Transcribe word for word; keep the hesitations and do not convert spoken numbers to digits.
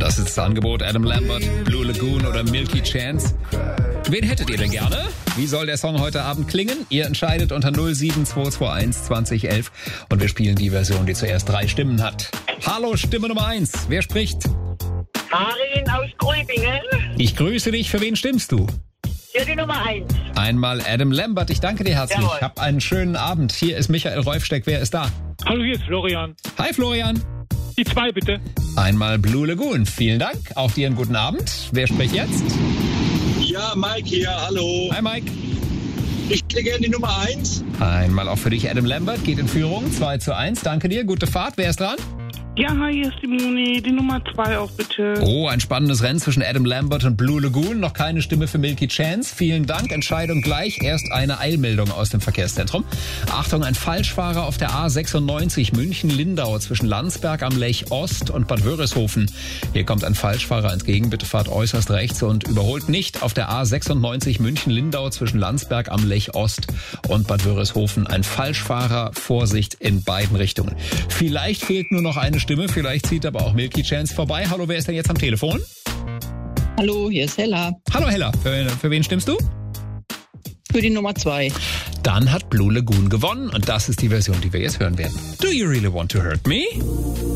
Das ist das Angebot. Adam Lambert, Blue Lagoon oder Milky Chance. Wen hättet ihr denn gerne? Wie soll der Song heute Abend klingen? Ihr entscheidet unter null sieben zwei zwei eins zwanzig elf und wir spielen die Version, die zuerst drei Stimmen hat. Hallo, Stimme Nummer eins. Wer spricht? Karin aus Gröbingen. Ich grüße dich. Für wen stimmst du? Für die Nummer eins. Einmal Adam Lambert. Ich danke dir herzlich. Jawohl. Hab einen schönen Abend. Hier ist Michael Reufsteck. Wer ist da? Hallo, hier ist Florian. Hi Florian. Die zwei bitte. Einmal Blue Lagoon. Vielen Dank. Auch dir einen guten Abend. Wer spricht jetzt? Ja, Mike hier, hallo. Hi Mike. Ich hätte gerne die Nummer eins. Einmal auch für dich Adam Lambert. Geht in Führung. zwei zu eins. Danke dir. Gute Fahrt. Wer ist dran? Ja, hi, hier ist die Moni. Die Nummer zwei auch bitte. Oh, ein spannendes Rennen zwischen Adam Lambert und Blue Lagoon. Noch keine Stimme für Milky Chance. Vielen Dank. Entscheidung gleich. Erst eine Eilmeldung aus dem Verkehrszentrum. Achtung, ein Falschfahrer auf der A sechsundneunzig München-Lindau zwischen Landsberg am Lech Ost und Bad Wörishofen. Hier kommt ein Falschfahrer entgegen. Bitte fahrt äußerst rechts und überholt nicht auf der A sechsundneunzig München-Lindau zwischen Landsberg am Lech Ost und Bad Wörishofen. Ein Falschfahrer. Vorsicht in beiden Richtungen. Vielleicht fehlt nur noch eine Stimme. Stimme. Vielleicht zieht aber auch Milky Chance vorbei. Hallo, wer ist denn jetzt am Telefon? Hallo, hier ist Hella. Hallo Hella, für, für wen stimmst du? Für die Nummer zwei. Dann hat Blue Lagoon gewonnen und das ist die Version, die wir jetzt hören werden. Do you really want to hurt me?